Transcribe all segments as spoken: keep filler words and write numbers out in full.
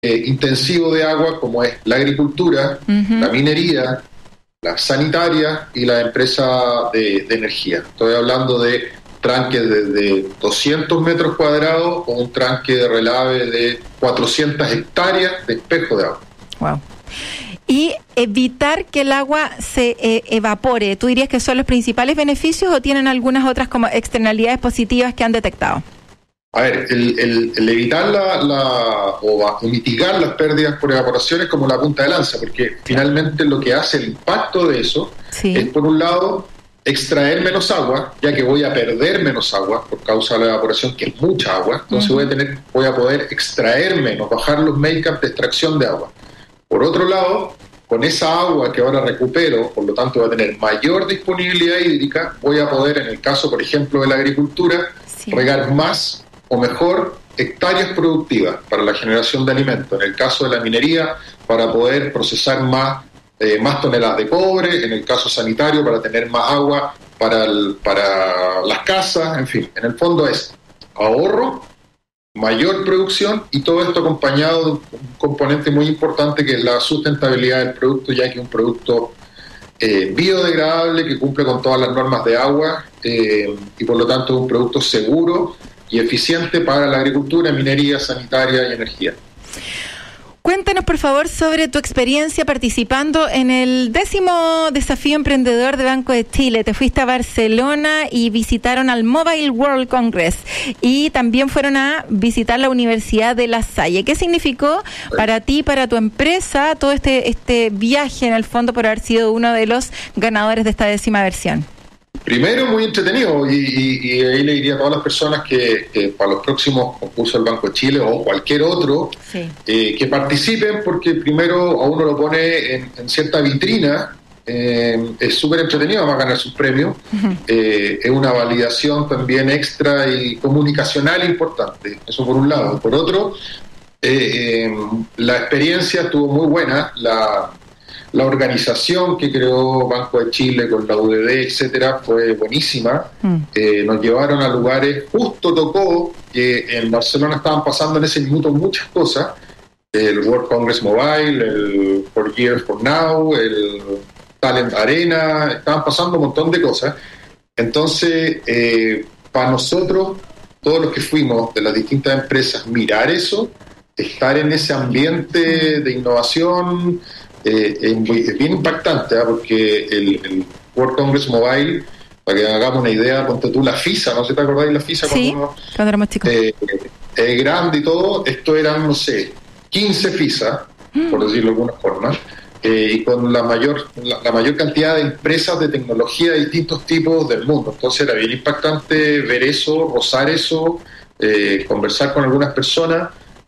eh, intensivo de agua, como es la agricultura, uh-huh. la minería, la sanitaria y la empresa de, de energía. Estoy hablando de tranques de doscientos metros cuadrados o un tranque de relave de cuatrocientas hectáreas de espejo de agua. Wow. Y evitar que el agua se eh, evapore, ¿tú dirías que son los principales beneficios o tienen algunas otras como externalidades positivas que han detectado? A ver, el, el, el evitar la, la o, o mitigar las pérdidas por evaporación es como la punta de lanza, porque finalmente lo que hace el impacto de eso sí. es, por un lado, extraer menos agua, ya que voy a perder menos agua por causa de la evaporación, que es mucha agua, entonces uh-huh. voy a tener, voy a poder extraer menos, bajar los make-up de extracción de agua. Por otro lado, con esa agua que ahora recupero, por lo tanto voy a tener mayor disponibilidad hídrica, voy a poder, en el caso, por ejemplo, de la agricultura, sí. regar más o mejor hectáreas productivas para la generación de alimentos. En el caso de la minería, para poder procesar más, eh, más toneladas de cobre. En el caso sanitario, para tener más agua para, el, para las casas. En fin, en el fondo es ahorro, mayor producción y todo esto acompañado de un componente muy importante que es la sustentabilidad del producto, ya que es un producto eh, biodegradable que cumple con todas las normas de agua eh, y por lo tanto es un producto seguro y eficiente para la agricultura, minería, sanitaria y energía. Cuéntanos, por favor, sobre tu experiencia participando en el décimo desafío emprendedor de Banco de Chile. Te fuiste a Barcelona y visitaron al Mobile World Congress y también fueron a visitar la Universidad de La Salle. ¿Qué significó para ti, para tu empresa, todo este, este viaje en el fondo por haber sido uno de los ganadores de esta décima versión? Primero, muy entretenido, y, y, y ahí le diría a todas las personas que, que para los próximos concursos del Banco de Chile o cualquier otro, sí. eh, que participen, porque primero a uno lo pone en, en cierta vitrina, eh, es súper entretenido, va a ganar sus premios, uh-huh. eh, es una validación también extra y comunicacional importante, eso por un lado. Por otro, eh, eh, la experiencia estuvo muy buena, la... La organización que creó Banco de Chile con la U D D, etcétera, fue buenísima. Mm. Eh, nos llevaron a lugares, justo tocó que en Barcelona estaban pasando en ese minuto muchas cosas. El World Congress Mobile, el For Years For Now, el Talent Arena, estaban pasando un montón de cosas. Entonces, eh, para nosotros, todos los que fuimos de las distintas empresas, mirar eso, estar en ese ambiente de innovación, Eh, es, muy, es bien impactante, ¿eh? Porque el, el World Congress Mobile, para que hagamos una idea, ponte tú la FISA, ¿no? ¿Se te acordáis de la FISA? Sí, cuando, cuando éramos chicos. Eh, eh, grande y todo, esto eran, no sé, quince FISA, mm. por decirlo de alguna forma, eh, y con la mayor, la, la mayor cantidad de empresas de tecnología de distintos tipos del mundo. Entonces era bien impactante ver eso, rozar eso, eh, conversar con algunas personas.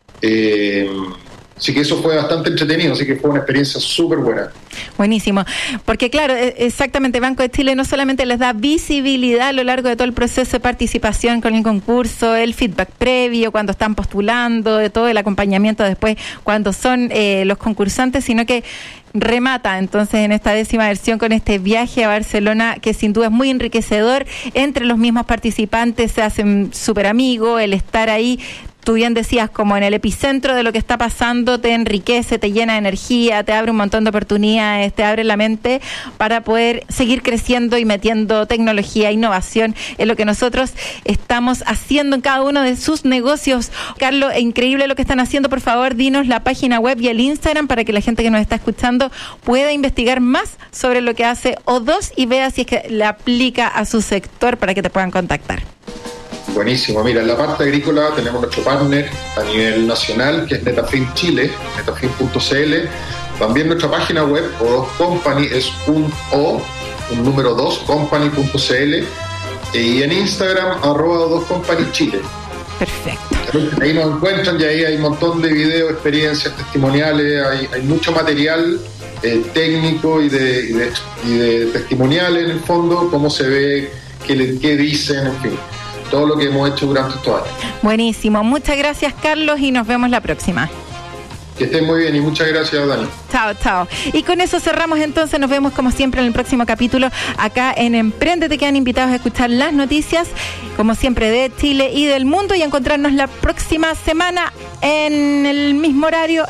Eh, Así que eso fue bastante entretenido, así que fue una experiencia súper buena. Buenísimo, porque claro, exactamente, Banco de Chile no solamente les da visibilidad a lo largo de todo el proceso de participación con el concurso, el feedback previo, cuando están postulando, de todo el acompañamiento después, cuando son eh, los concursantes, sino que remata entonces en esta décima versión con este viaje a Barcelona que sin duda es muy enriquecedor. Entre los mismos participantes se hacen súper amigos, el estar ahí, tú bien decías, como en el epicentro de lo que está pasando, te enriquece, te llena de energía, te abre un montón de oportunidades, te abre la mente para poder seguir creciendo y metiendo tecnología, innovación en lo que nosotros estamos haciendo en cada uno de sus negocios. Carlos, increíble lo que están haciendo. Por favor, dinos la página web y el Instagram para que la gente que nos está escuchando pueda investigar más sobre lo que hace O dos y vea si es que le aplica a su sector para que te puedan contactar. Buenísimo, mira, en la parte agrícola tenemos nuestro partner a nivel nacional, que es Netafim Chile, netafim punto c l. También nuestra página web, O dos Company, es un O, un número dos, company punto c l. Y en Instagram, arroba O dos Company Chile. Perfecto. Ahí nos encuentran y ahí hay un montón de videos, experiencias, testimoniales, hay, hay mucho material eh, técnico y de, y, de, y de testimoniales en el fondo, cómo se ve, qué, qué dicen, en fin. Todo lo que hemos hecho durante estos años. Buenísimo. Muchas gracias, Carlos, y nos vemos la próxima. Que estén muy bien y muchas gracias, Dani. Chao, chao. Y con eso cerramos entonces. Nos vemos como siempre en el próximo capítulo acá en Emprendete. Quedan invitados a escuchar las noticias, como siempre, de Chile y del mundo y a encontrarnos la próxima semana en el mismo horario